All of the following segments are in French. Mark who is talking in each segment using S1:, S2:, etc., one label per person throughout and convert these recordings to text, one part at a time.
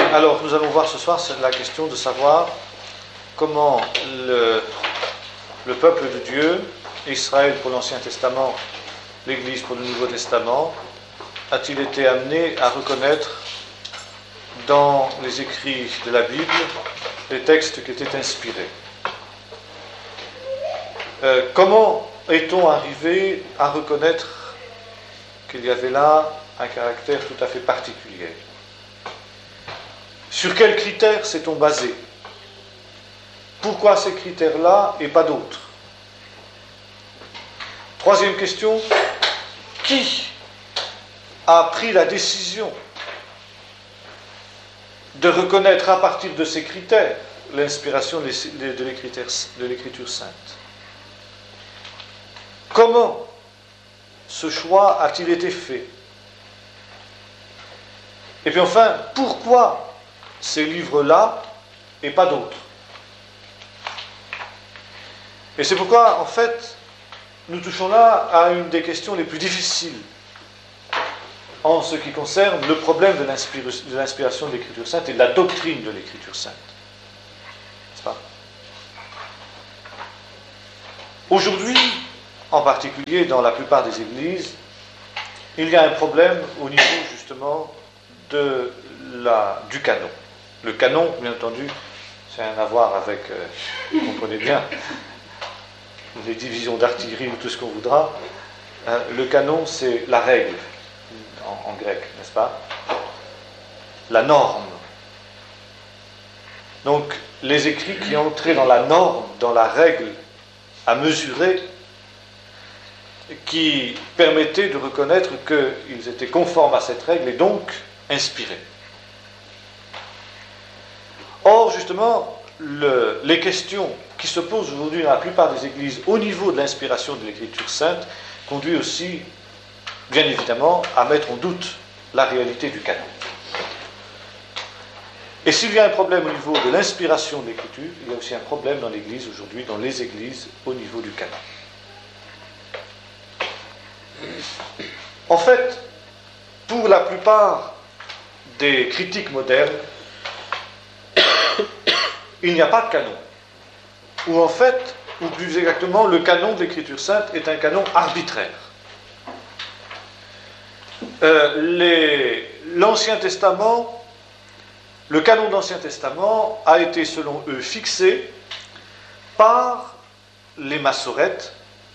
S1: Alors, nous allons voir ce soir la question de savoir comment le peuple de Dieu, Israël pour l'Ancien Testament, l'Église pour le Nouveau Testament, a-t-il été amené à reconnaître dans les écrits de la Bible les textes qui étaient inspirés. Comment est-on arrivé à reconnaître qu'il y avait là un caractère tout à fait particulier? Sur quels critères s'est-on basé? Pourquoi ces critères-là et pas d'autres? Troisième question, qui a pris la décision de reconnaître à partir de ces critères l'inspiration de l'Écriture sainte? Comment ce choix a-t-il été fait? Et puis enfin, pourquoi ces livres-là et pas d'autres? Et c'est pourquoi, en fait, nous touchons là à une des questions les plus difficiles en ce qui concerne le problème de l'inspiration de l'Écriture sainte et de la doctrine de l'Écriture sainte. N'est-ce pas? Aujourd'hui, en particulier dans la plupart des églises, il y a un problème au niveau justement du canon. Le canon, bien entendu, c'est rien à voir avec, vous comprenez bien, les divisions d'artillerie ou tout ce qu'on voudra. Le canon, c'est la règle, en grec, n'est-ce pas? La norme. Donc, les écrits qui entraient dans la norme, dans la règle à mesurer, qui permettaient de reconnaître qu'ils étaient conformes à cette règle et donc inspirés. Or, justement, les questions qui se posent aujourd'hui dans la plupart des églises au niveau de l'inspiration de l'Écriture sainte conduisent aussi, bien évidemment, à mettre en doute la réalité du canon. Et s'il y a un problème au niveau de l'inspiration de l'Écriture, il y a aussi un problème dans l'Église aujourd'hui, dans les églises, au niveau du canon. En fait, pour la plupart des critiques modernes, il n'y a pas de canon. Ou en fait, ou plus exactement, le canon de l'Écriture sainte est un canon arbitraire. L'Ancien Testament, le canon de l'Ancien Testament a été, selon eux, fixé par les Massorètes,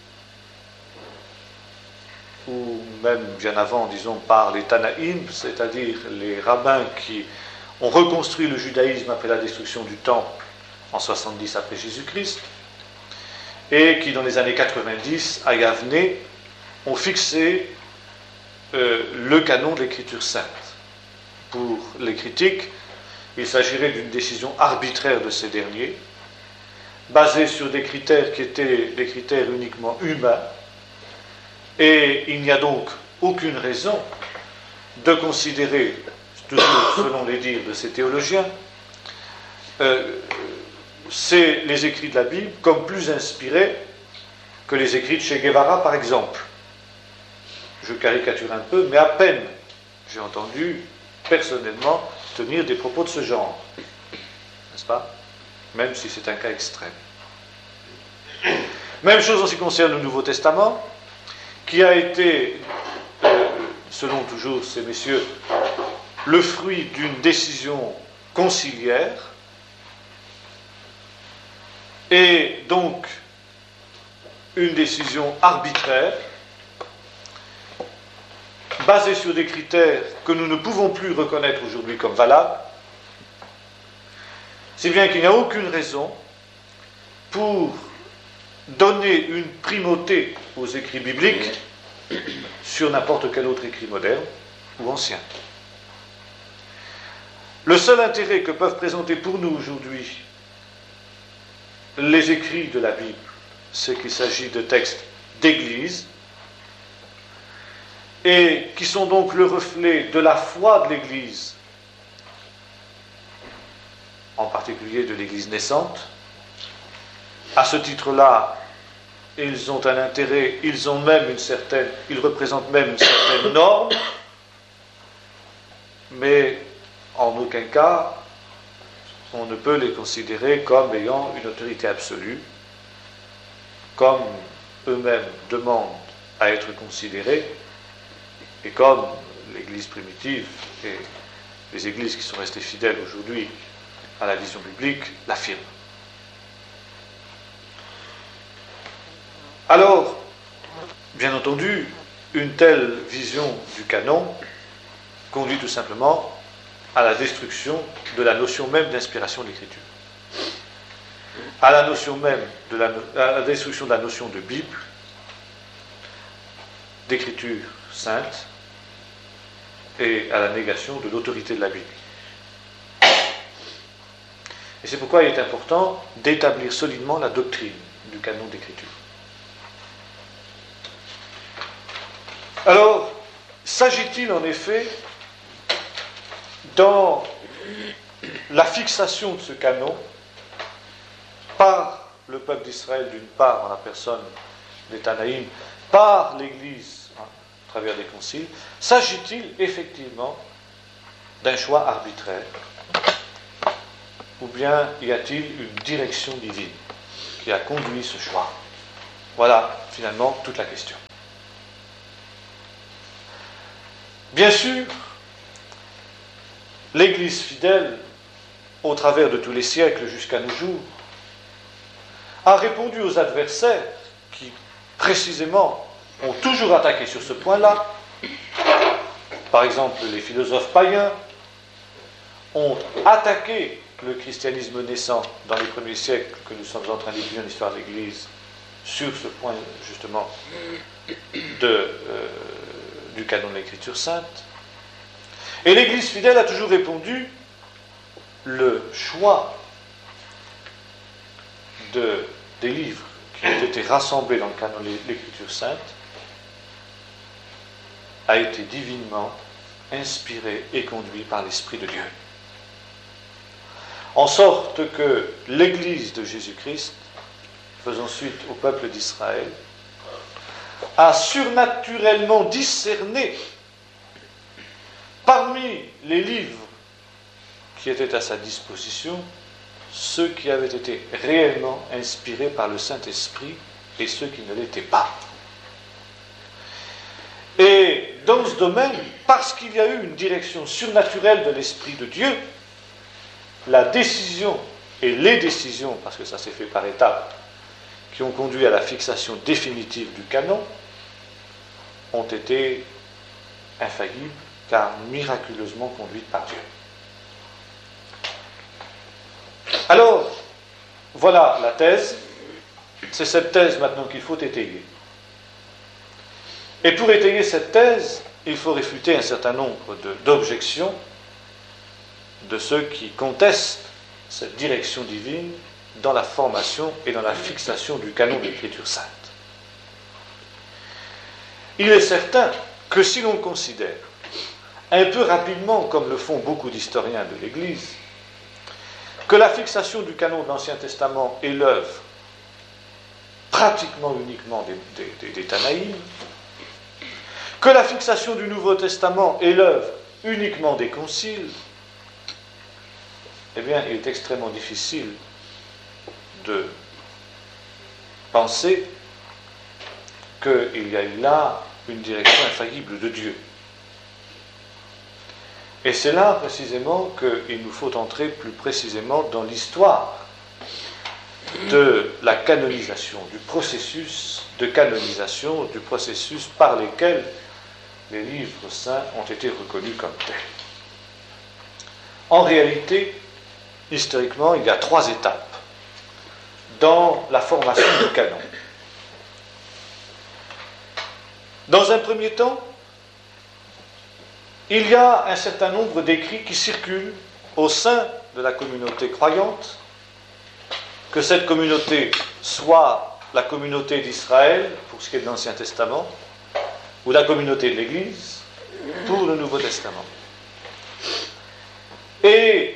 S1: ou même bien avant, disons, par les Tanaïm, c'est-à-dire les rabbins qui ont reconstruit le judaïsme après la destruction du temple en 70 après Jésus-Christ, et qui, dans les années 90, à Yavne, ont fixé le canon de l'Écriture sainte. Pour les critiques, il s'agirait d'une décision arbitraire de ces derniers, basée sur des critères qui étaient des critères uniquement humains, et il n'y a donc aucune raison de considérer, toujours selon les dires de ces théologiens, les écrits de la Bible comme plus inspirés que les écrits de Che Guevara, par exemple. Je caricature un peu, mais à peine j'ai entendu personnellement tenir des propos de ce genre, n'est-ce pas? Même si c'est un cas extrême. Même chose en ce qui concerne le Nouveau Testament, qui a été, selon toujours ces messieurs, le fruit d'une décision conciliaire, et donc une décision arbitraire, basée sur des critères que nous ne pouvons plus reconnaître aujourd'hui comme valables, si bien qu'il n'y a aucune raison pour donner une primauté aux écrits bibliques sur n'importe quel autre écrit moderne ou ancien. Le seul intérêt que peuvent présenter pour nous aujourd'hui les écrits de la Bible, c'est qu'il s'agit de textes d'Église et qui sont donc le reflet de la foi de l'Église, en particulier de l'Église naissante. À ce titre-là, ils ont un intérêt, ils représentent même une certaine norme, mais en aucun cas, on ne peut les considérer comme ayant une autorité absolue, comme eux-mêmes demandent à être considérés, et comme l'Église primitive et les églises qui sont restées fidèles aujourd'hui à la vision biblique l'affirment. Alors, bien entendu, une telle vision du canon conduit tout simplement à la destruction de la notion même d'inspiration de l'Écriture, à la notion même à la destruction de la notion de Bible, d'écriture sainte, et à la négation de l'autorité de la Bible. Et c'est pourquoi il est important d'établir solidement la doctrine du canon d'écriture. Alors, s'agit-il en effet, dans la fixation de ce canon, par le peuple d'Israël d'une part, en la personne des Tanaïm, par l'Église à travers des conciles, s'agit-il effectivement d'un choix arbitraire, ou bien y a-t-il une direction divine qui a conduit ce choix? Voilà finalement toute la question. Bien sûr, l'Église fidèle, au travers de tous les siècles jusqu'à nos jours, a répondu aux adversaires qui, précisément, ont toujours attaqué sur ce point-là. Par exemple, les philosophes païens ont attaqué le christianisme naissant dans les premiers siècles que nous sommes en train d'étudier en histoire de l'Église sur ce point, justement, du canon de l'Écriture sainte. Et l'Église fidèle a toujours répondu: le choix des livres qui ont été rassemblés dans le canon de l'Écriture sainte a été divinement inspiré et conduit par l'Esprit de Dieu. En sorte que l'Église de Jésus-Christ, faisant suite au peuple d'Israël, a surnaturellement discerné parmi les livres qui étaient à sa disposition ceux qui avaient été réellement inspirés par le Saint-Esprit et ceux qui ne l'étaient pas. Et dans ce domaine, parce qu'il y a eu une direction surnaturelle de l'Esprit de Dieu, la décision et les décisions, parce que ça s'est fait par étapes, qui ont conduit à la fixation définitive du canon, ont été infaillibles, car miraculeusement conduites par Dieu. Alors, voilà la thèse. C'est cette thèse maintenant qu'il faut étayer. Et pour étayer cette thèse, il faut réfuter un certain nombre d'objections de ceux qui contestent cette direction divine dans la formation et dans la fixation du canon de l'Écriture sainte. Il est certain que si l'on considère, un peu rapidement, comme le font beaucoup d'historiens de l'Église, que la fixation du canon de l'Ancien Testament est l'œuvre pratiquement uniquement des Tanaïm, que la fixation du Nouveau Testament est l'œuvre uniquement des conciles, eh bien, il est extrêmement difficile de penser qu'il y a eu là une direction infaillible de Dieu. Et c'est là précisément qu'il nous faut entrer plus précisément dans l'histoire de la canonisation, du processus de canonisation, du processus par lequel les livres saints ont été reconnus comme tels. En réalité, historiquement, il y a 3 étapes dans la formation du canon. Dans un premier temps, il y a un certain nombre d'écrits qui circulent au sein de la communauté croyante, que cette communauté soit la communauté d'Israël, pour ce qui est de l'Ancien Testament, ou la communauté de l'Église, pour le Nouveau Testament. Et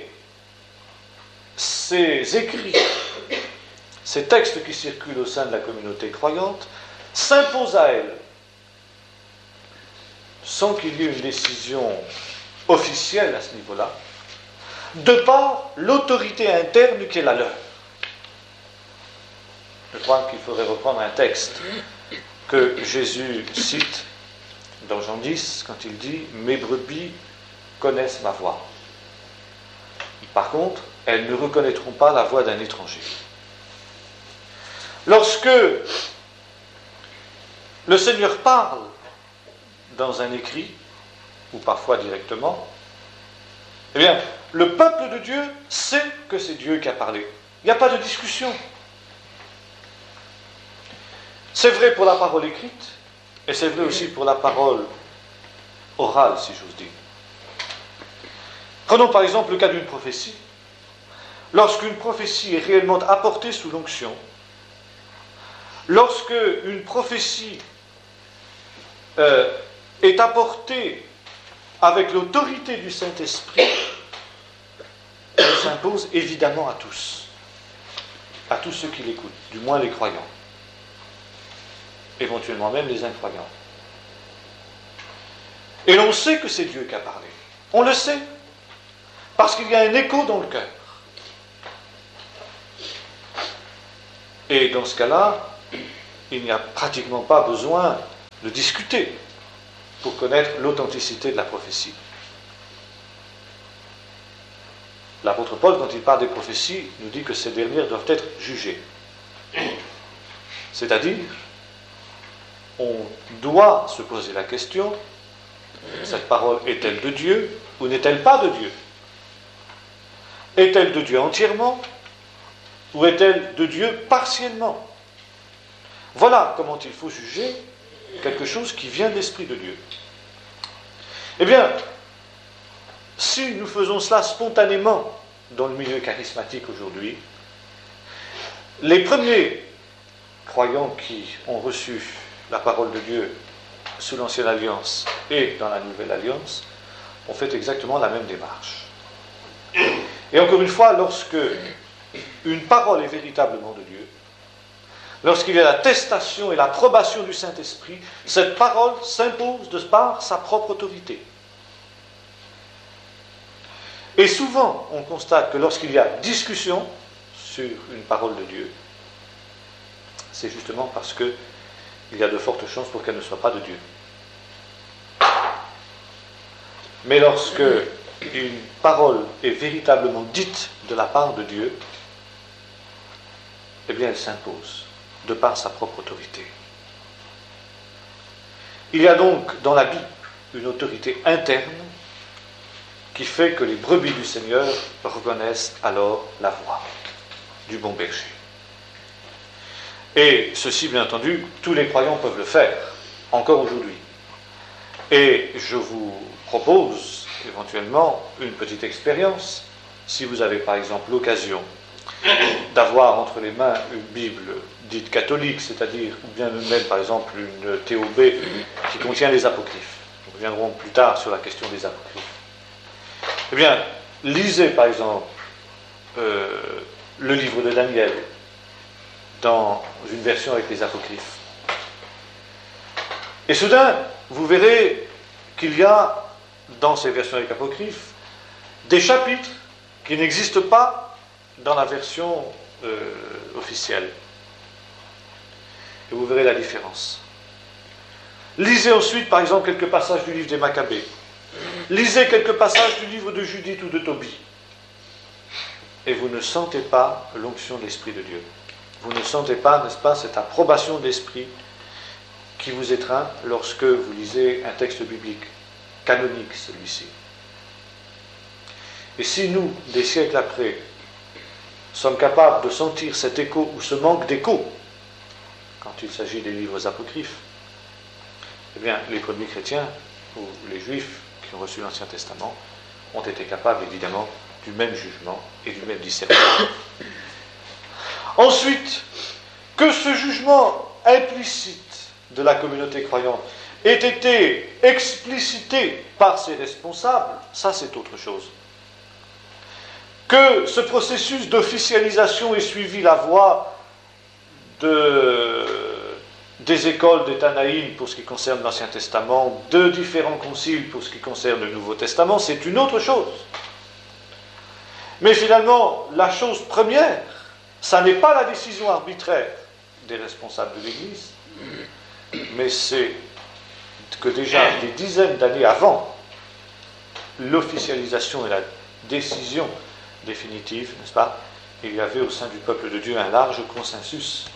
S1: ces écrits, ces textes qui circulent au sein de la communauté croyante, s'imposent à elle, sans qu'il y ait une décision officielle à ce niveau-là, de par l'autorité interne qui est la leur. Je crois qu'il faudrait reprendre un texte que Jésus cite dans Jean 10, quand il dit « Mes brebis connaissent ma voix. Par contre, elles ne reconnaîtront pas la voix d'un étranger. » Lorsque le Seigneur parle dans un écrit, ou parfois directement, eh bien, le peuple de Dieu sait que c'est Dieu qui a parlé. Il n'y a pas de discussion. C'est vrai pour la parole écrite, et c'est vrai aussi pour la parole orale, si j'ose dire. Prenons par exemple le cas d'une prophétie. Lorsqu'une prophétie est réellement apportée sous l'onction, lorsque une prophétie est apportée avec l'autorité du Saint-Esprit, elle s'impose évidemment à tous ceux qui l'écoutent, du moins les croyants, éventuellement même les incroyants. Et l'on sait que c'est Dieu qui a parlé. On le sait, parce qu'il y a un écho dans le cœur. Et dans ce cas-là, il n'y a pratiquement pas besoin de discuter pour connaître l'authenticité de la prophétie. L'apôtre Paul, quand il parle des prophéties, nous dit que ces dernières doivent être jugées. C'est-à-dire, on doit se poser la question, cette parole est-elle de Dieu ou n'est-elle pas de Dieu? Est-elle de Dieu entièrement ou est-elle de Dieu partiellement? Voilà comment il faut juger quelque chose qui vient de l'Esprit de Dieu. Eh bien, si nous faisons cela spontanément dans le milieu charismatique aujourd'hui, les premiers croyants qui ont reçu la parole de Dieu sous l'Ancienne Alliance et dans la Nouvelle Alliance ont fait exactement la même démarche. Et encore une fois, lorsque une parole est véritablement de Dieu, lorsqu'il y a l'attestation et l'approbation du Saint-Esprit, cette parole s'impose de par sa propre autorité. Et souvent, on constate que lorsqu'il y a discussion sur une parole de Dieu, c'est justement parce qu'il y a de fortes chances pour qu'elle ne soit pas de Dieu. Mais lorsque une parole est véritablement dite de la part de Dieu, eh bien elle s'impose de par sa propre autorité. Il y a donc dans la Bible une autorité interne qui fait que les brebis du Seigneur reconnaissent alors la voix du bon berger. Et ceci, bien entendu, tous les croyants peuvent le faire, encore aujourd'hui. Et je vous propose éventuellement une petite expérience. Si vous avez par exemple l'occasion d'avoir entre les mains une Bible dite catholique, c'est-à-dire, ou bien même par exemple une TOB qui contient les apocryphes. Nous reviendrons plus tard sur la question des apocryphes. Eh bien, lisez par exemple le livre de Daniel dans une version avec les apocryphes. Et soudain, vous verrez qu'il y a dans ces versions avec apocryphes des chapitres qui n'existent pas dans la version officielle. Et vous verrez la différence. Lisez ensuite, par exemple, quelques passages du livre des Maccabées. Lisez quelques passages du livre de Judith ou de Tobie. Et vous ne sentez pas l'onction de l'Esprit de Dieu. Vous ne sentez pas, n'est-ce pas, cette approbation d'esprit qui vous étreint lorsque vous lisez un texte biblique, canonique celui-ci. Et si nous, des siècles après, sommes capables de sentir cet écho ou ce manque d'écho quand il s'agit des livres apocryphes, eh bien, les premiers chrétiens ou les juifs qui ont reçu l'Ancien Testament ont été capables, évidemment, du même jugement et du même discernement. Ensuite, que ce jugement implicite de la communauté croyante ait été explicité par ses responsables, ça c'est autre chose. Que ce processus d'officialisation ait suivi la voie des écoles des Tanaïm pour ce qui concerne l'Ancien Testament, de différents conciles pour ce qui concerne le Nouveau Testament, c'est une autre chose. Mais finalement, la chose première, ça n'est pas la décision arbitraire des responsables de l'Église, mais c'est que déjà des dizaines d'années avant l'officialisation et la décision définitive, n'est-ce pas, il y avait au sein du peuple de Dieu un large consensus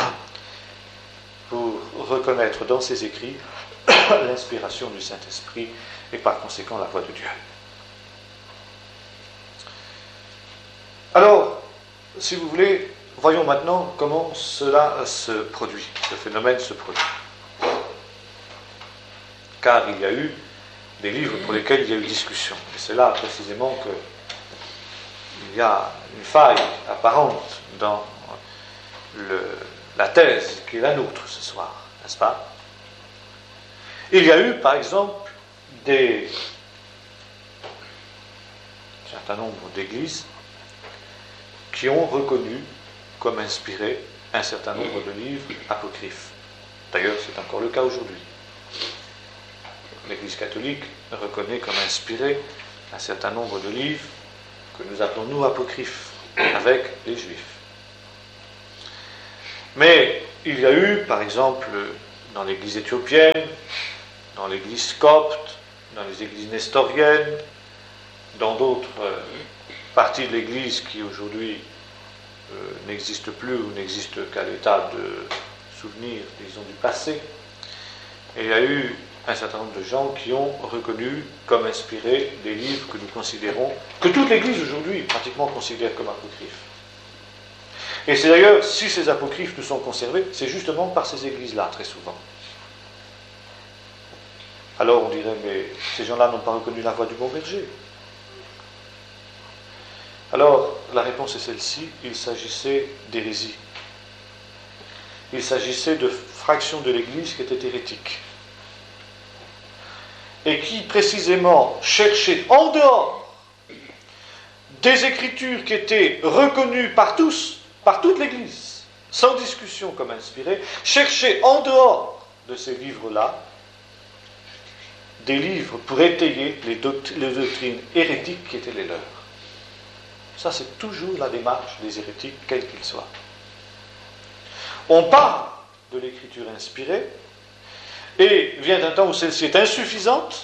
S1: pour reconnaître dans ses écrits l'inspiration du Saint-Esprit et par conséquent la voix de Dieu. Alors, si vous voulez, voyons maintenant comment cela se produit, ce phénomène se produit. Car il y a eu des livres pour lesquels il y a eu discussion. Et c'est là précisément qu'il y a une faille apparente dans la thèse qui est la nôtre ce soir, n'est-ce pas? Il y a eu, par exemple, un certain nombre d'églises qui ont reconnu comme inspirés un certain nombre de livres apocryphes. D'ailleurs, c'est encore le cas aujourd'hui. L'Église catholique reconnaît comme inspirés un certain nombre de livres que nous appelons nous apocryphes, avec les Juifs. Mais il y a eu, par exemple, dans l'Église éthiopienne, dans l'Église copte, dans les églises nestoriennes, dans d'autres parties de l'Église qui aujourd'hui n'existent plus ou n'existent qu'à l'état de souvenir, disons, du passé. Et il y a eu un certain nombre de gens qui ont reconnu comme inspirés des livres que nous considérons, que toute l'Église aujourd'hui pratiquement considère comme apocryphes. Et c'est d'ailleurs, si ces apocryphes nous sont conservés, c'est justement par ces églises-là, très souvent. Alors on dirait, mais ces gens-là n'ont pas reconnu la voix du bon berger. Alors, la réponse est celle-ci, il s'agissait d'hérésie. Il s'agissait de fractions de l'Église qui étaient hérétiques. Et qui, précisément, cherchaient en dehors des écritures qui étaient reconnues par tous, par toute l'Église, sans discussion comme inspirées, cherchaient en dehors de ces livres-là des livres pour étayer les doctrines hérétiques qui étaient les leurs. Ça, c'est toujours la démarche des hérétiques, quels qu'ils soient. On parle de l'écriture inspirée, et vient un temps où celle-ci est insuffisante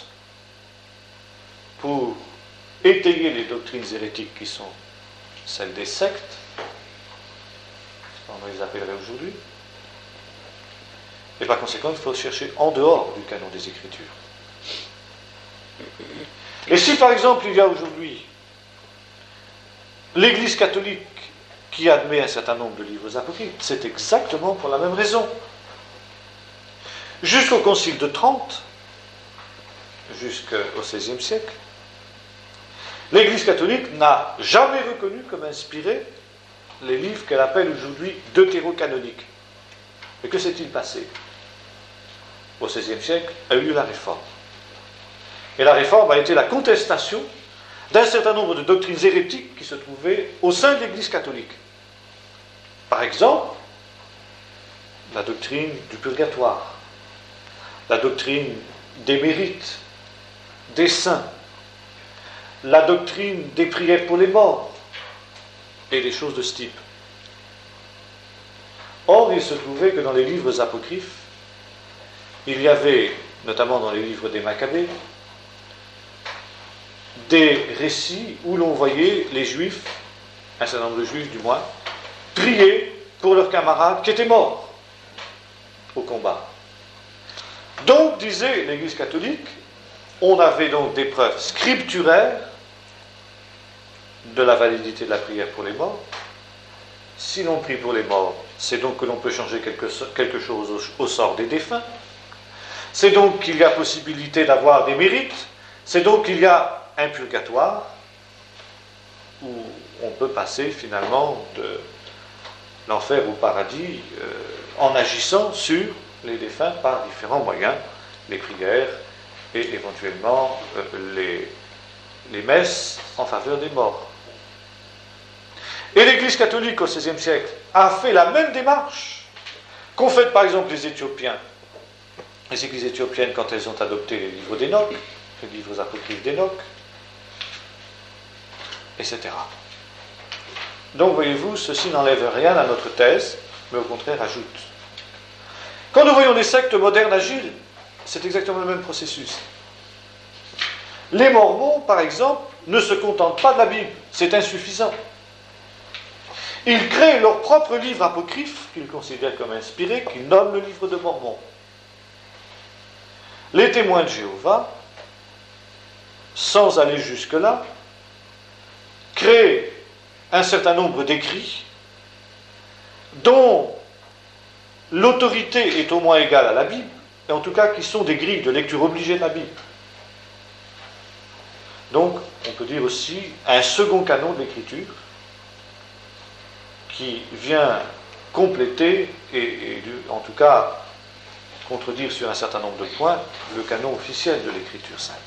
S1: pour étayer les doctrines hérétiques qui sont celles des sectes, on les appellerait aujourd'hui, et par conséquent, il faut chercher en dehors du canon des Écritures. Et si par exemple il y a aujourd'hui l'Église catholique qui admet un certain nombre de livres apocryphes, c'est exactement pour la même raison. Jusqu'au Concile de Trente, jusqu'au XVIe siècle, l'Église catholique n'a jamais reconnu comme inspirés les livres qu'elle appelle aujourd'hui deutérocanoniques. Mais que s'est-il passé? Au XVIe siècle a eu lieu la Réforme. Et la Réforme a été la contestation d'un certain nombre de doctrines hérétiques qui se trouvaient au sein de l'Église catholique. Par exemple, la doctrine du purgatoire, la doctrine des mérites, des saints, la doctrine des prières pour les morts, et des choses de ce type. Or, il se trouvait que dans les livres apocryphes, il y avait, notamment dans les livres des Maccabées, des récits où l'on voyait les Juifs, un certain nombre de Juifs du moins, prier pour leurs camarades qui étaient morts au combat. Donc, disait l'Église catholique, on avait donc des preuves scripturaires de la validité de la prière pour les morts. Si l'on prie pour les morts, c'est donc que l'on peut changer quelque chose au sort des défunts. C'est donc qu'il y a possibilité d'avoir des mérites. C'est donc qu'il y a un purgatoire où on peut passer finalement de l'enfer au paradis en agissant sur les défunts par différents moyens, les prières et éventuellement les messes en faveur des morts. Et l'Église catholique au XVIe siècle a fait la même démarche qu'ont fait par exemple les Éthiopiens. Les églises éthiopiennes, quand elles ont adopté les livres d'Enoch, les livres apocryphes d'Enoch, etc. Donc, voyez-vous, ceci n'enlève rien à notre thèse, mais au contraire ajoute. Quand nous voyons les sectes modernes agir, c'est exactement le même processus. Les Mormons, par exemple, ne se contentent pas de la Bible, c'est insuffisant. Ils créent leur propre livre apocryphe, qu'ils considèrent comme inspiré, qu'ils nomment le livre de Mormon. Les témoins de Jéhovah, sans aller jusque-là, créent un certain nombre d'écrits dont l'autorité est au moins égale à la Bible, et en tout cas qui sont des grilles de lecture obligée de la Bible. Donc, on peut dire aussi un second canon de l'écriture qui vient compléter et en tout cas contredire sur un certain nombre de points le canon officiel de l'écriture sainte.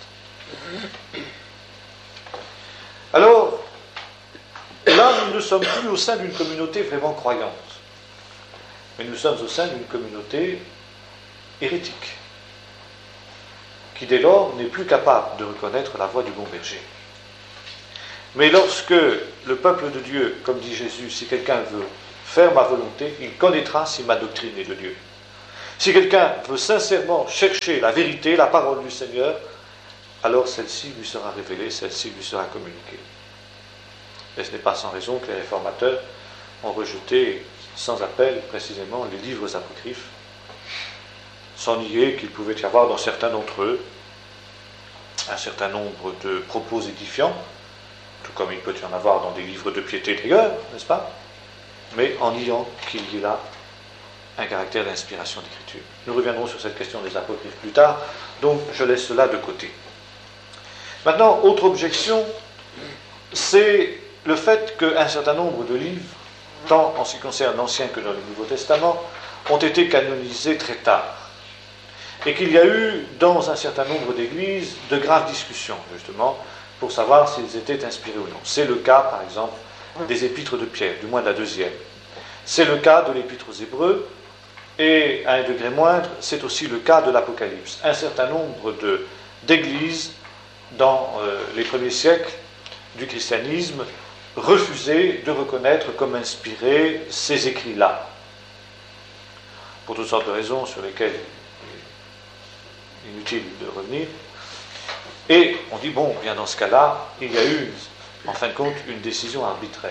S1: Alors, là, nous ne sommes plus au sein d'une communauté vraiment croyante, mais nous sommes au sein d'une communauté hérétique, qui dès lors n'est plus capable de reconnaître la voix du bon berger. Mais lorsque le peuple de Dieu, comme dit Jésus, si quelqu'un veut faire ma volonté, il connaîtra si ma doctrine est de Dieu. Si quelqu'un veut sincèrement chercher la vérité, la parole du Seigneur, alors celle-ci lui sera révélée, celle-ci lui sera communiquée. Et ce n'est pas sans raison que les réformateurs ont rejeté sans appel précisément les livres apocryphes, sans nier qu'il pouvait y avoir dans certains d'entre eux un certain nombre de propos édifiants, tout comme il peut y en avoir dans des livres de piété d'ailleurs, n'est-ce pas? Mais en niant qu'il y ait là un caractère d'inspiration d'écriture. Nous reviendrons sur cette question des apocryphes plus tard, donc je laisse cela de côté. Maintenant, autre objection, c'est le fait qu'un certain nombre de livres, tant en ce qui concerne l'Ancien que dans le Nouveau Testament, ont été canonisés très tard. Et qu'il y a eu, dans un certain nombre d'églises, de graves discussions, justement, pour savoir s'ils étaient inspirés ou non. C'est le cas, par exemple, des épîtres de Pierre, du moins de la deuxième. C'est le cas de l'épître aux Hébreux, et à un degré moindre, c'est aussi le cas de l'Apocalypse. Un certain nombre d'églises, dans les premiers siècles du christianisme, refusaient de reconnaître comme inspirés ces écrits-là, pour toutes sortes de raisons sur lesquelles il est inutile de revenir. Et on dit, bon, bien dans ce cas-là, il y a eu, en fin de compte, une décision arbitraire.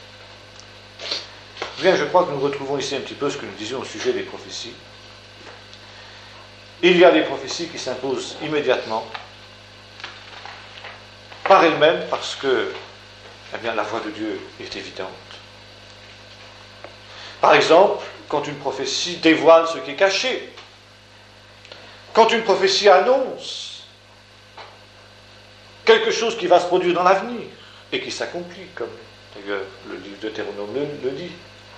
S1: Bien, je crois que nous retrouvons ici un petit peu ce que nous disions au sujet des prophéties. Il y a des prophéties qui s'imposent immédiatement, par elles-mêmes, parce que eh bien, la voix de Dieu est évidente. Par exemple, quand une prophétie dévoile ce qui est caché, quand une prophétie annonce quelque chose qui va se produire dans l'avenir et qui s'accomplit, comme d'ailleurs le livre de Deutéronome le dit.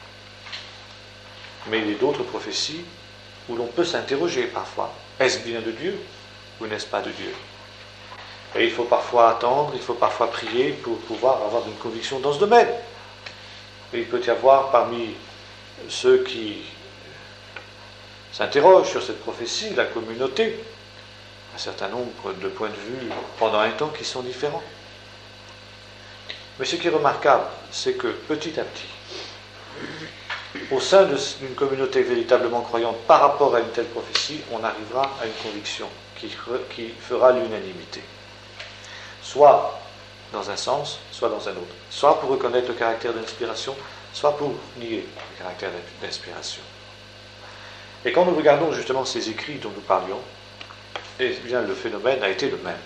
S1: Mais il y a d'autres prophéties où l'on peut s'interroger parfois. Est-ce bien de Dieu ou n'est-ce pas de Dieu? Et il faut parfois attendre, il faut parfois prier pour pouvoir avoir une conviction dans ce domaine. Et il peut y avoir parmi ceux qui s'interrogent sur cette prophétie, la communauté, un certain nombre de points de vue pendant un temps qui sont différents. Mais ce qui est remarquable, c'est que petit à petit, au sein d'une communauté véritablement croyante par rapport à une telle prophétie, on arrivera à une conviction qui fera l'unanimité. Soit dans un sens, soit dans un autre. Soit pour reconnaître le caractère d'inspiration, soit pour nier le caractère d'inspiration. Et quand nous regardons justement ces écrits dont nous parlions, eh bien le phénomène a été le même.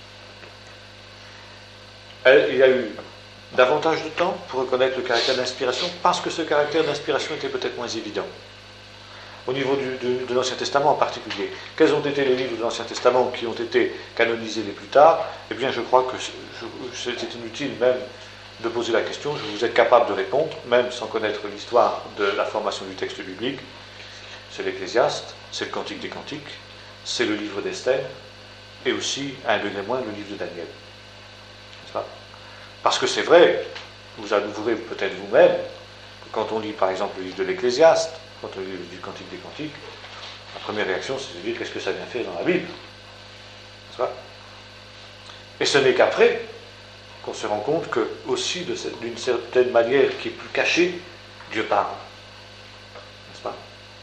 S1: Il y a eu davantage de temps pour reconnaître le caractère d'inspiration, parce que ce caractère d'inspiration était peut-être moins évident. Au niveau de l'Ancien Testament en particulier. Quels ont été les livres de l'Ancien Testament qui ont été canonisés les plus tard? Eh bien, je crois que c'est inutile même de poser la question. Vous êtes capable de répondre, même sans connaître l'histoire de la formation du texte biblique. C'est l'Ecclésiaste, c'est le Cantique des Cantiques, c'est le livre d'Esther, et aussi, à un degré moins, le livre de Daniel. N'est-ce pas? Parce que c'est vrai, vous avouerez peut-être vous-même, que quand on lit par exemple le livre de l'Ecclésiaste, quand on lit le livre du Cantique des Cantiques, la première réaction c'est de dire qu'est-ce que ça vient faire dans la Bible? N'est-ce pas? Et ce n'est qu'après qu'on se rend compte que, aussi, d'une certaine manière qui est plus cachée, Dieu parle. N'est-ce pas?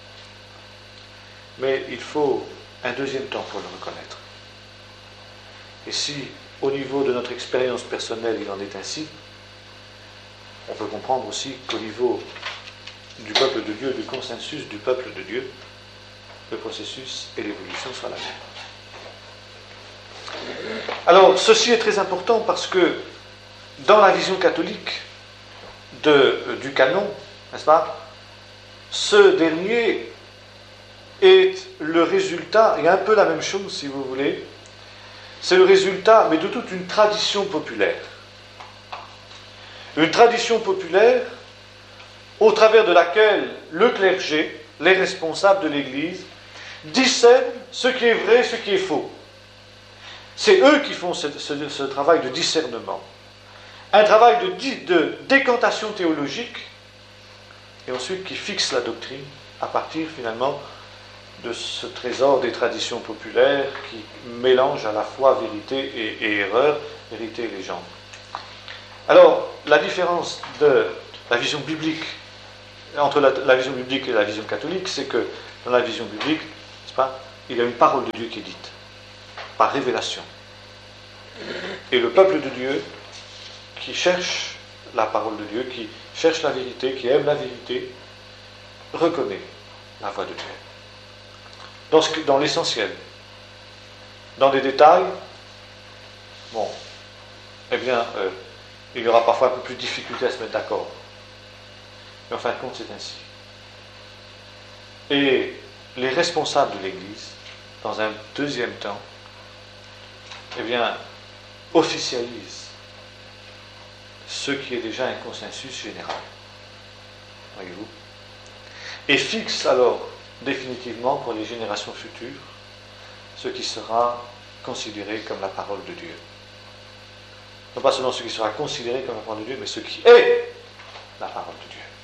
S1: Mais il faut un deuxième temps pour le reconnaître. Et si, au niveau de notre expérience personnelle, il en est ainsi, on peut comprendre aussi qu'au niveau du peuple de Dieu, du consensus du peuple de Dieu, le processus et l'évolution soient la même. Alors, ceci est très important parce que dans la vision catholique du canon, n'est-ce pas, ce dernier est le résultat, et un peu la même chose si vous voulez, c'est le résultat, mais de toute une tradition populaire. Une tradition populaire au travers de laquelle le clergé, les responsables de l'Église, discernent ce qui est vrai, ce qui est faux. C'est eux qui font ce travail de discernement. Un travail de décantation théologique, et ensuite qui fixe la doctrine à partir finalement de ce trésor des traditions populaires qui mélange à la fois vérité et erreur, vérité et légende. Alors, la différence de la vision biblique, entre la vision biblique et la vision catholique, c'est que dans la vision biblique, n'est-ce pas, il y a une parole de Dieu qui est dite, par révélation. Et le peuple de Dieu, qui cherche la parole de Dieu, qui cherche la vérité, qui aime la vérité, reconnaît la voix de Dieu. Dans l'essentiel. Dans les détails, bon, eh bien, il y aura parfois un peu plus de difficulté à se mettre d'accord. Mais en fin de compte, c'est ainsi. Et les responsables de l'Église, dans un deuxième temps, eh bien, officialisent ce qui est déjà un consensus général. Voyez-vous? Et fixent alors définitivement pour les générations futures ce qui sera considéré comme la parole de Dieu. Non pas seulement ce qui sera considéré comme la parole de Dieu, mais ce qui est la parole de Dieu.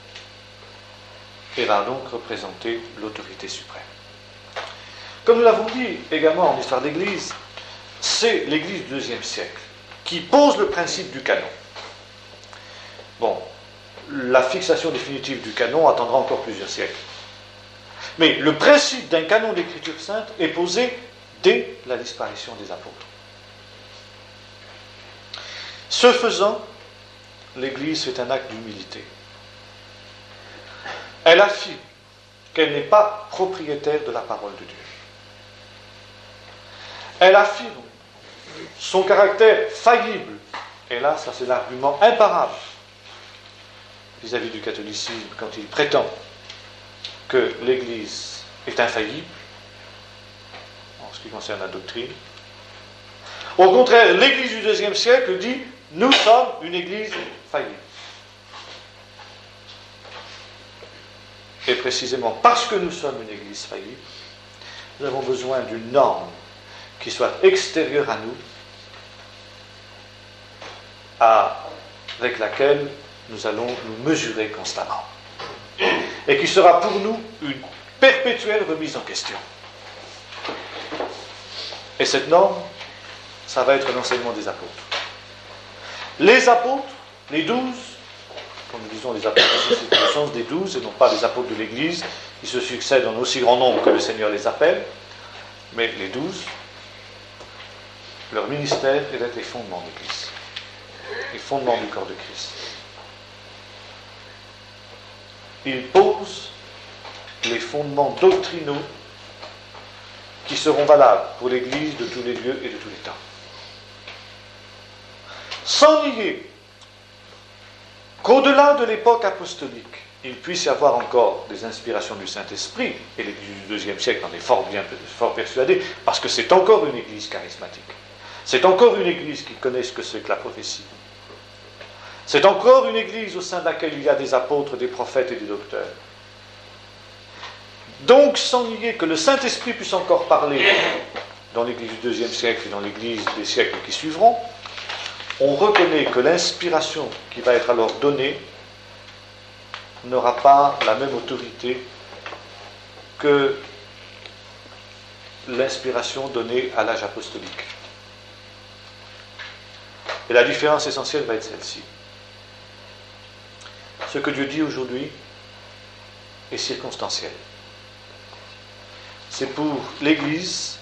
S1: Et va donc représenter l'autorité suprême. Comme nous l'avons dit également en histoire d'Église, c'est l'Église du IIe siècle qui pose le principe du canon. Bon, la fixation définitive du canon attendra encore plusieurs siècles. Mais le principe d'un canon d'écriture sainte est posé dès la disparition des apôtres. Ce faisant, l'Église fait un acte d'humilité. Elle affirme qu'elle n'est pas propriétaire de la parole de Dieu. Elle affirme son caractère faillible. Et là, ça c'est l'argument imparable vis-à-vis du catholicisme quand il prétend que l'Église est infaillible en ce qui concerne la doctrine. Au contraire, l'Église du IIe siècle dit « Nous sommes une Église faillible ». Et précisément parce que nous sommes une Église faillible, nous avons besoin d'une norme qui soit extérieure à nous, avec laquelle nous allons nous mesurer constamment. Et qui sera pour nous une perpétuelle remise en question. Et cette norme, ça va être l'enseignement des apôtres. Les apôtres, les 12, comme nous disons les apôtres, c'est le sens des 12, et non pas les apôtres de l'Église, qui se succèdent en aussi grand nombre que le Seigneur les appelle, mais les 12, leur ministère est d'être les fondements de l'Église, les fondements du corps de Christ. Ils posent les fondements doctrinaux qui seront valables pour l'Église de tous les lieux et de tous les temps. Sans nier qu'au-delà de l'époque apostolique, il puisse y avoir encore des inspirations du Saint-Esprit, et l'Église du IIe siècle en est fort persuadée, parce que c'est encore une Église charismatique. C'est encore une Église qui connaît ce que c'est que la prophétie. C'est encore une Église au sein de laquelle il y a des apôtres, des prophètes et des docteurs. Donc, sans nier que le Saint-Esprit puisse encore parler dans l'Église du IIe siècle et dans l'Église des siècles qui suivront, on reconnaît que l'inspiration qui va être alors donnée n'aura pas la même autorité que l'inspiration donnée à l'âge apostolique. Et la différence essentielle va être celle-ci. Ce que Dieu dit aujourd'hui est circonstanciel. C'est pour l'Église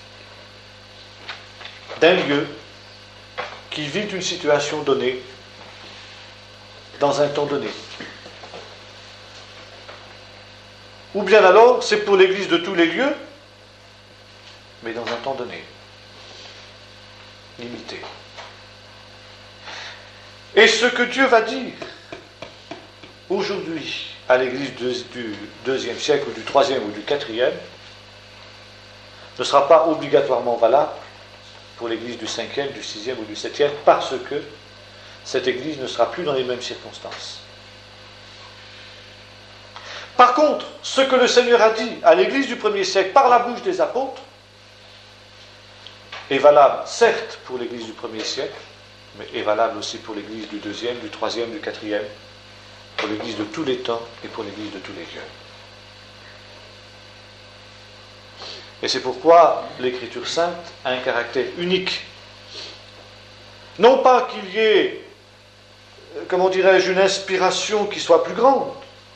S1: d'un lieu qui vit une situation donnée dans un temps donné. Ou bien alors, c'est pour l'Église de tous les lieux, mais dans un temps donné, limité. Et ce que Dieu va dire aujourd'hui à l'Église du deuxième siècle, ou du troisième, ou du quatrième, ne sera pas obligatoirement valable pour l'Église du cinquième, du sixième ou du septième, parce que cette Église ne sera plus dans les mêmes circonstances. Par contre, ce que le Seigneur a dit à l'Église du premier siècle par la bouche des apôtres est valable, certes, pour l'Église du premier siècle, mais est valable aussi pour l'Église du deuxième, du troisième, du quatrième, pour l'Église de tous les temps et pour l'Église de tous les lieux. Et c'est pourquoi l'Écriture sainte a un caractère unique. Non pas qu'il y ait, comment dirais-je, une inspiration qui soit plus grande,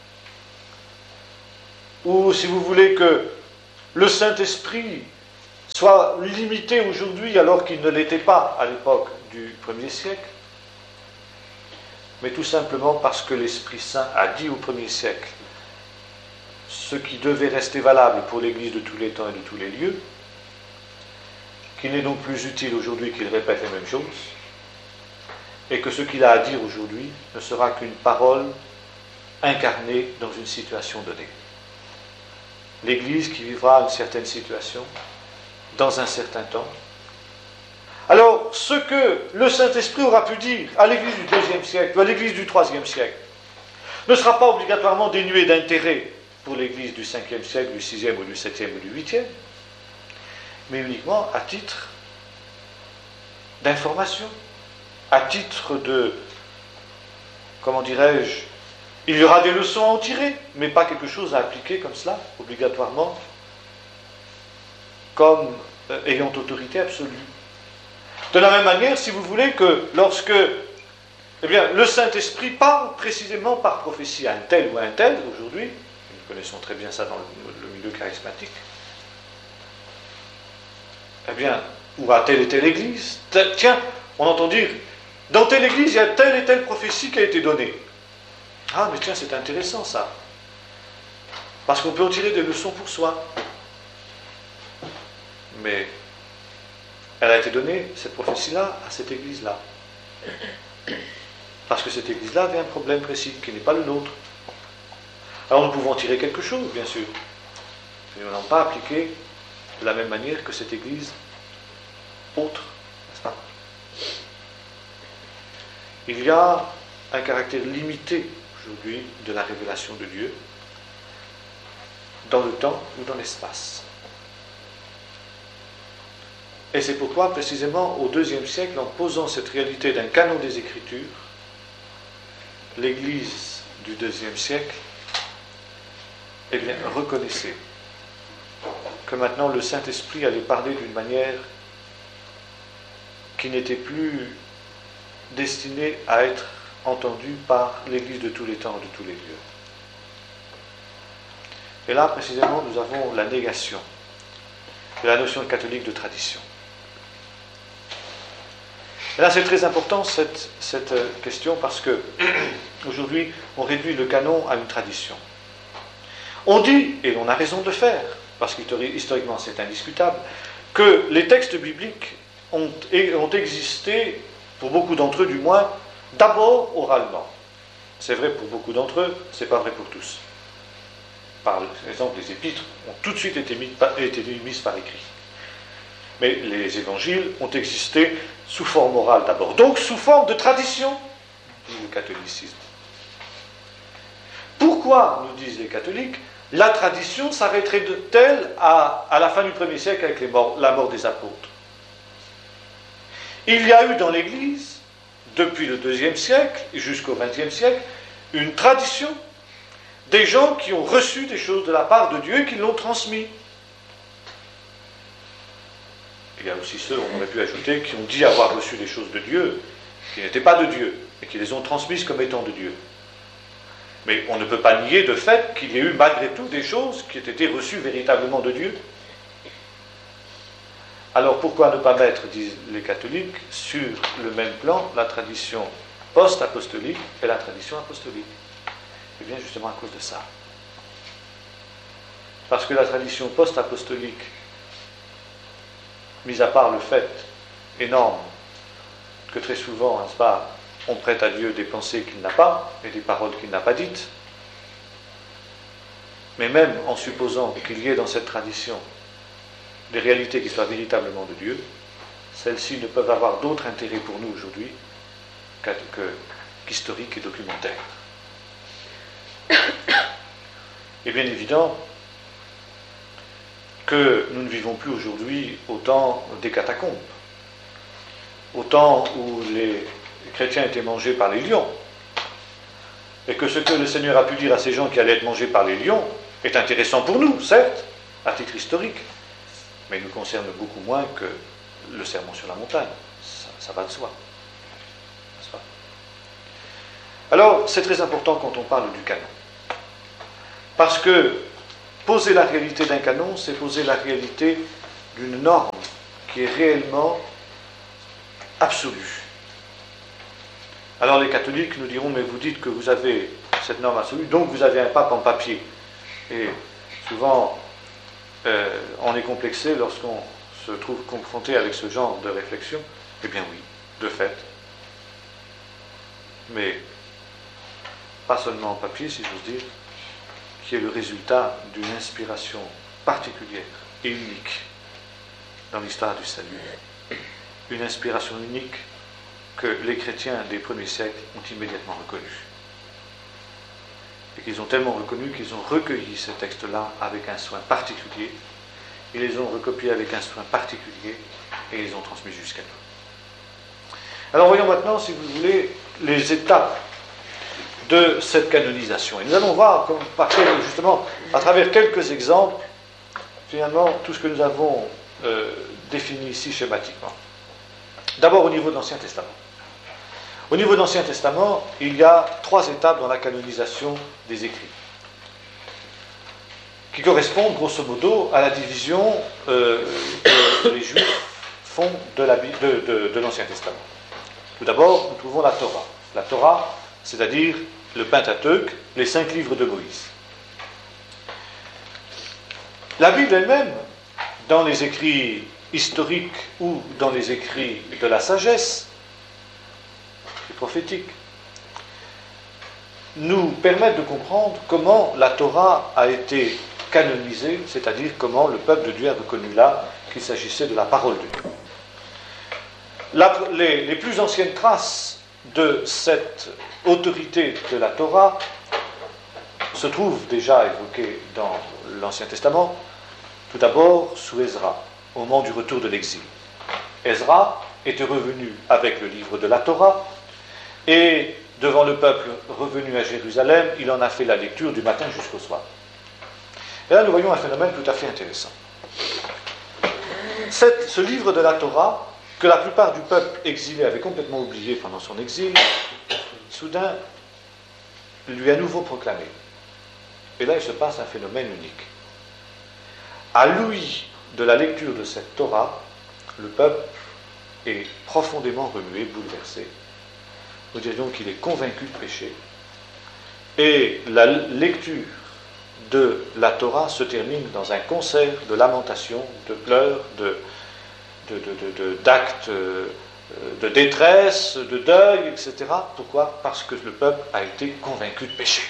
S1: ou si vous voulez que le Saint-Esprit soit limité aujourd'hui alors qu'il ne l'était pas à l'époque du premier siècle, mais tout simplement parce que l'Esprit Saint a dit au premier siècle ce qui devait rester valable pour l'Église de tous les temps et de tous les lieux, qu'il n'est donc plus utile aujourd'hui qu'il répète les mêmes choses, et que ce qu'il a à dire aujourd'hui ne sera qu'une parole incarnée dans une situation donnée. L'Église qui vivra une certaine situation, dans un certain temps. Alors, ce que le Saint-Esprit aura pu dire à l'Église du deuxième siècle, ou à l'Église du troisième siècle, ne sera pas obligatoirement dénué d'intérêt pour l'Église du cinquième siècle, du sixième ou du septième ou du huitième, mais uniquement à titre d'information, à titre de, comment dirais-je, il y aura des leçons à en tirer, mais pas quelque chose à appliquer comme cela, obligatoirement, comme ayant autorité absolue. De la même manière, si vous voulez, que lorsque le Saint-Esprit parle précisément par prophétie à un tel ou à un tel, aujourd'hui, nous connaissons très bien ça dans le milieu charismatique, ou à telle et telle église, tiens, on entend dire, dans telle église, il y a telle et telle prophétie qui a été donnée. Ah, mais tiens, c'est intéressant ça. Parce qu'on peut en tirer des leçons pour soi. Mais elle a été donnée, cette prophétie-là, à cette église-là. Parce que cette église-là avait un problème précis, qui n'est pas le nôtre. Alors nous pouvons en tirer quelque chose, bien sûr. Mais nous n'allons pas appliquer de la même manière que cette église autre, n'est-ce pas? Il y a un caractère limité aujourd'hui de la révélation de Dieu dans le temps ou dans l'espace. Et c'est pourquoi, précisément, au IIe siècle, en posant cette réalité d'un canon des Écritures, l'Église du IIe siècle, reconnaissait que maintenant le Saint-Esprit allait parler d'une manière qui n'était plus destinée à être entendue par l'Église de tous les temps et de tous les lieux. Et là, précisément, nous avons la négation de la notion catholique de tradition. Et là, c'est très important cette question parce que aujourd'hui, on réduit le canon à une tradition. On dit, et on a raison de le faire, parce qu'historiquement c'est indiscutable, que les textes bibliques ont existé, pour beaucoup d'entre eux du moins, d'abord oralement. C'est vrai pour beaucoup d'entre eux, c'est pas vrai pour tous. Par exemple, les épîtres ont tout de suite été mises par écrit. Mais les évangiles ont existé sous forme orale d'abord, donc sous forme de tradition, dit le catholicisme. Pourquoi, nous disent les catholiques, la tradition s'arrêterait-elle à la fin du 1er siècle avec la mort des apôtres? Il y a eu dans l'Église, depuis le IIe siècle jusqu'au XXe siècle, une tradition des gens qui ont reçu des choses de la part de Dieu et qui l'ont transmis. Il y a aussi ceux, on aurait pu ajouter, qui ont dit avoir reçu des choses de Dieu qui n'étaient pas de Dieu, et qui les ont transmises comme étant de Dieu. Mais on ne peut pas nier de fait qu'il y ait eu malgré tout des choses qui aient été reçues véritablement de Dieu. Alors pourquoi ne pas mettre, disent les catholiques, sur le même plan la tradition post-apostolique et la tradition apostolique? Eh bien justement à cause de ça. Parce que la tradition post-apostolique, mis à part le fait énorme que très souvent, n'est-ce pas, on prête à Dieu des pensées qu'il n'a pas et des paroles qu'il n'a pas dites, mais même en supposant qu'il y ait dans cette tradition des réalités qui soient véritablement de Dieu, celles-ci ne peuvent avoir d'autre intérêt pour nous aujourd'hui qu'historique et documentaire. Il est bien évident que nous ne vivons plus aujourd'hui au temps des catacombes, au temps où les chrétiens étaient mangés par les lions, et que ce que le Seigneur a pu dire à ces gens qui allaient être mangés par les lions est intéressant pour nous, certes, à titre historique, mais il nous concerne beaucoup moins que le sermon sur la montagne. Ça va de soi. N'est-ce pas? Alors, c'est très important quand on parle du canon. Parce que poser la réalité d'un canon, c'est poser la réalité d'une norme qui est réellement absolue. Alors les catholiques nous diront, mais vous dites que vous avez cette norme absolue, donc vous avez un pape en papier. Et souvent, on est complexé lorsqu'on se trouve confronté avec ce genre de réflexion. Eh bien oui, de fait. Mais pas seulement en papier, si j'ose dire, qui est le résultat d'une inspiration particulière et unique dans l'histoire du salut. Une inspiration unique que les chrétiens des premiers siècles ont immédiatement reconnue. Et qu'ils ont tellement reconnu qu'ils ont recueilli ces textes-là avec un soin particulier, ils les ont recopiés avec un soin particulier et ils les ont transmis jusqu'à nous. Alors voyons maintenant, si vous voulez, les étapes de cette canonisation. Et nous allons voir, justement, à travers quelques exemples, finalement, tout ce que nous avons défini ici schématiquement. D'abord au niveau de l'Ancien Testament. Au niveau de l'Ancien Testament, il y a 3 étapes dans la canonisation des écrits, qui correspondent grosso modo à la division que les Juifs font de l'Ancien Testament. Tout d'abord, nous trouvons la Torah. La Torah, c'est-à-dire le Pentateuque, les 5 livres de Moïse. La Bible elle-même, dans les écrits historiques ou dans les écrits de la sagesse, les prophétiques, nous permettent de comprendre comment la Torah a été canonisée, c'est-à-dire comment le peuple de Dieu a reconnu là qu'il s'agissait de la parole de Dieu. Les plus anciennes traces de cette autorité de la Torah se trouvent déjà évoquées dans l'Ancien Testament, tout d'abord sous Ezra, au moment du retour de l'exil. Ezra était revenu avec le livre de la Torah, et devant le peuple revenu à Jérusalem, il en a fait la lecture du matin jusqu'au soir. Et là, nous voyons un phénomène tout à fait intéressant. Ce livre de la Torah, que la plupart du peuple exilé avait complètement oublié pendant son exil, soudain, lui est à nouveau proclamé. Et là, il se passe un phénomène unique. À l'ouïe de la lecture de cette Torah, le peuple est profondément remué, bouleversé. Nous dirions qu'il est convaincu de péché. Et la lecture de la Torah se termine dans un concert de lamentations, de pleurs, d'actes de détresse, de deuil, etc. Pourquoi ? Parce que le peuple a été convaincu de péché.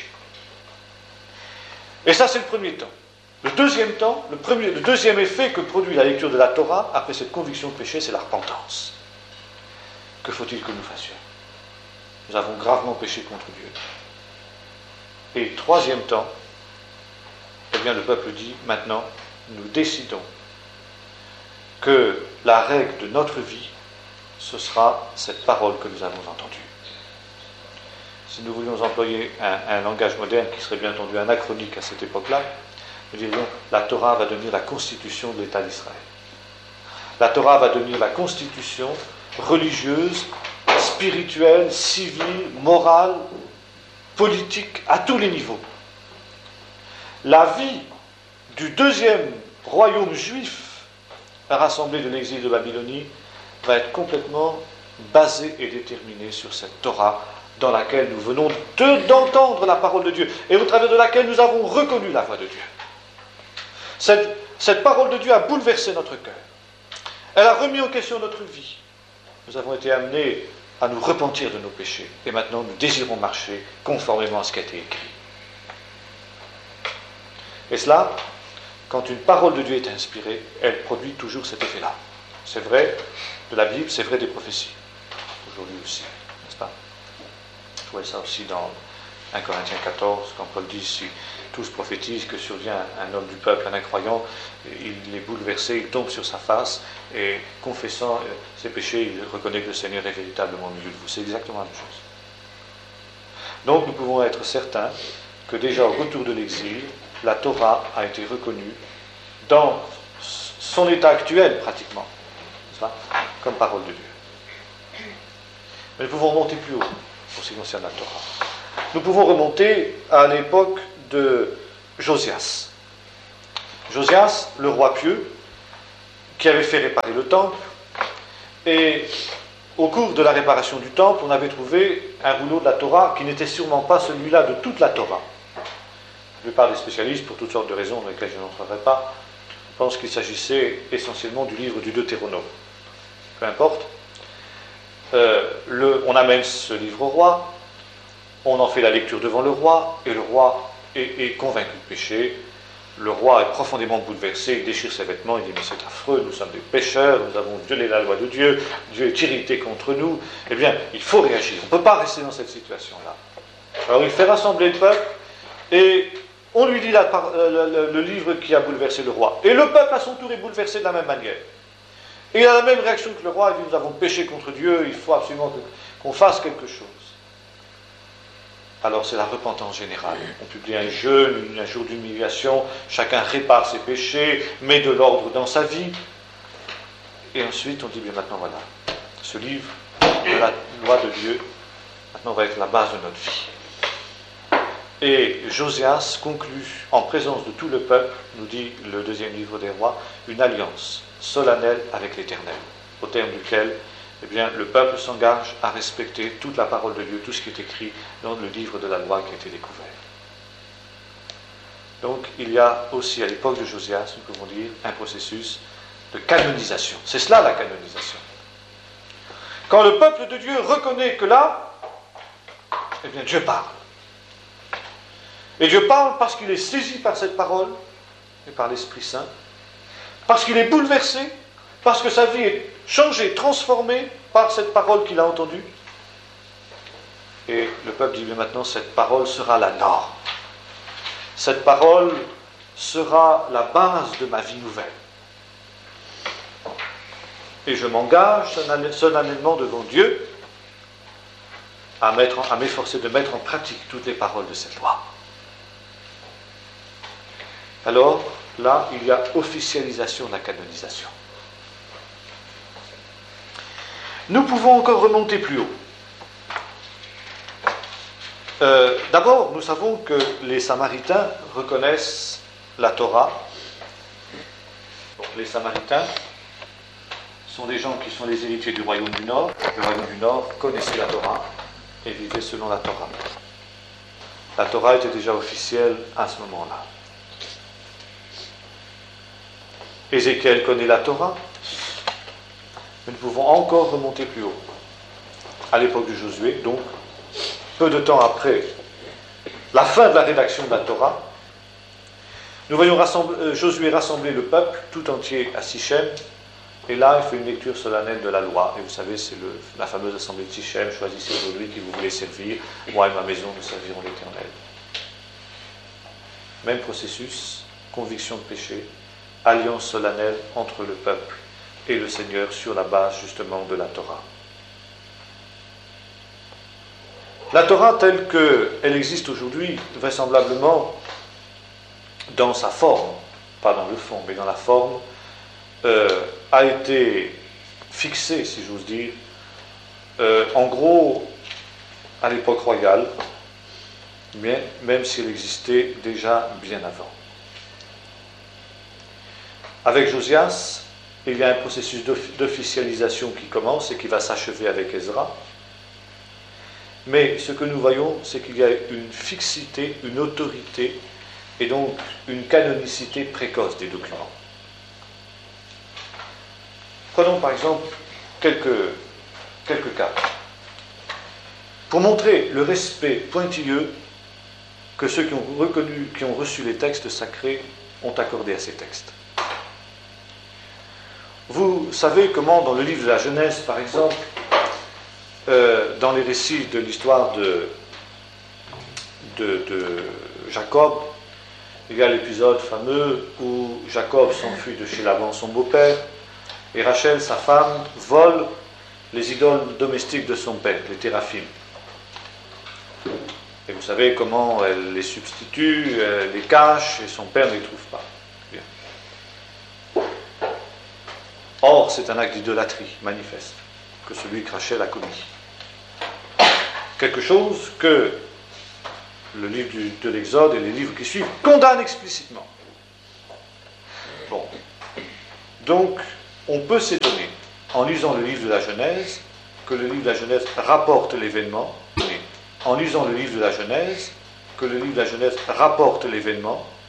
S1: Et ça, c'est le premier temps. Le deuxième temps, le deuxième effet que produit la lecture de la Torah, après cette conviction de péché, c'est la repentance. Que faut-il que nous fassions ? Nous avons gravement péché contre Dieu. Et troisième temps, eh bien le peuple dit, maintenant, nous décidons que la règle de notre vie, ce sera cette parole que nous avons entendue. Si nous voulions employer un langage moderne qui serait bien entendu anachronique à cette époque-là, nous dirions, la Torah va devenir la constitution de l'État d'Israël. La Torah va devenir la constitution religieuse, spirituelle, civile, morale, politique, à tous les niveaux. La vie du deuxième royaume juif rassemblé de l'exil de Babylonie va être complètement basée et déterminée sur cette Torah dans laquelle nous venons d'entendre la parole de Dieu et au travers de laquelle nous avons reconnu la voix de Dieu. Cette parole de Dieu a bouleversé notre cœur. Elle a remis en question notre vie. Nous avons été amenés à nous repentir de nos péchés et maintenant nous désirons marcher conformément à ce qui a été écrit. Et cela, quand une parole de Dieu est inspirée, elle produit toujours cet effet-là. C'est vrai de la Bible, c'est vrai des prophéties. Aujourd'hui aussi, n'est-ce pas? Je voyais ça aussi dans 1 Corinthiens 14, quand Paul dit, si tous prophétisent que survient un homme du peuple, un incroyant, il est bouleversé, il tombe sur sa face, et confessant ses péchés, il reconnaît que le Seigneur est véritablement au milieu de vous. C'est exactement la même chose. Donc nous pouvons être certains que déjà au retour de l'exil, la Torah a été reconnue dans son état actuel pratiquement, n'est-ce pas, comme parole de Dieu. Mais nous pouvons remonter plus haut pour ce qui concerne la Torah. Nous pouvons remonter à l'époque de Josias. Josias, le roi pieux, qui avait fait réparer le temple, et au cours de la réparation du temple, on avait trouvé un rouleau de la Torah qui n'était sûrement pas celui-là de toute la Torah. La plupart des spécialistes, pour toutes sortes de raisons dans lesquelles je n'entrerai pas, pensent qu'il s'agissait essentiellement du livre du Deutéronome. Peu importe. On amène ce livre au roi, on en fait la lecture devant le roi, et le roi est convaincu de péché. Le roi est profondément bouleversé, il déchire ses vêtements, il dit « Mais c'est affreux, nous sommes des pécheurs, nous avons violé la loi de Dieu, Dieu est irrité contre nous. » Eh bien, il faut réagir, on ne peut pas rester dans cette situation-là. Alors il fait rassembler le peuple, et on lui lit le livre qui a bouleversé le roi. Et le peuple, à son tour, est bouleversé de la même manière. Et il a la même réaction que le roi, il dit « Nous avons péché contre Dieu, il faut absolument qu'on fasse quelque chose. » Alors c'est la repentance générale. On publie un jeûne, un jour d'humiliation, chacun répare ses péchés, met de l'ordre dans sa vie. Et ensuite on dit, bien maintenant voilà, ce livre de la loi de Dieu, maintenant va être la base de notre vie. Et Josias conclut, en présence de tout le peuple, nous dit le deuxième livre des rois, une alliance solennelle avec l'Éternel, au terme duquel eh bien, le peuple s'engage à respecter toute la parole de Dieu, tout ce qui est écrit dans le livre de la loi qui a été découvert. Donc, il y a aussi, à l'époque de Josias, nous pouvons dire, un processus de canonisation. C'est cela, la canonisation. Quand le peuple de Dieu reconnaît que là, eh bien, Dieu parle. Et Dieu parle parce qu'il est saisi par cette parole et par l'Esprit Saint, parce qu'il est bouleversé, parce que sa vie est changée, transformée par cette parole qu'il a entendue. Et le peuple dit, mais maintenant, cette parole sera la norme. Cette parole sera la base de ma vie nouvelle. Et je m'engage solennellement devant Dieu à m'efforcer de mettre en pratique toutes les paroles de cette loi. Alors, là, il y a officialisation de la canonisation. Nous pouvons encore remonter plus haut. D'abord, nous savons que les Samaritains reconnaissent la Torah. Donc, les Samaritains sont des gens qui sont les héritiers du royaume du Nord. Le royaume du Nord connaissait la Torah et vivait selon la Torah. La Torah était déjà officielle à ce moment-là. Ézéchiel connaît la Torah, mais nous pouvons encore remonter plus haut. À l'époque de Josué, donc, peu de temps après la fin de la rédaction de la Torah, nous voyons Josué rassembler le peuple tout entier à Sichem, et là il fait une lecture solennelle de la loi. Et vous savez, c'est la fameuse assemblée de Sichem, choisissez aujourd'hui qui vous voulez servir, moi et ma maison nous servirons l'Éternel. Même processus, conviction de péché, alliance solennelle entre le peuple et le Seigneur sur la base justement de la Torah. La Torah telle qu'elle existe aujourd'hui, vraisemblablement dans sa forme, pas dans le fond, mais dans la forme, a été fixée, si j'ose dire, en gros, à l'époque royale, mais même si elle existait déjà bien avant. Avec Josias, il y a un processus d'officialisation qui commence et qui va s'achever avec Ezra. Mais ce que nous voyons, c'est qu'il y a une fixité, une autorité et donc une canonicité précoce des documents. Prenons par exemple quelques cas. Pour montrer le respect pointilleux que ceux qui ont reçu les textes sacrés ont accordé à ces textes. Vous savez comment, dans le livre de la Genèse, par exemple, dans les récits de l'histoire de Jacob, il y a l'épisode fameux où Jacob s'enfuit de chez Laban, son beau-père, et Rachel, sa femme, vole les idoles domestiques de son père, les téraphim. Et vous savez comment elle les substitue, elle les cache, et son père ne les trouve pas. Bien. Or, c'est un acte d'idolâtrie manifeste que celui que Rachel a commis. Quelque chose que le livre de l'Exode et les livres qui suivent condamnent explicitement. Bon. Donc, on peut s'étonner, en lisant le livre de la Genèse, que le livre de la Genèse rapporte l'événement, en lisant le livre de la Genèse, que le livre de la Genèse rapporte l'événement,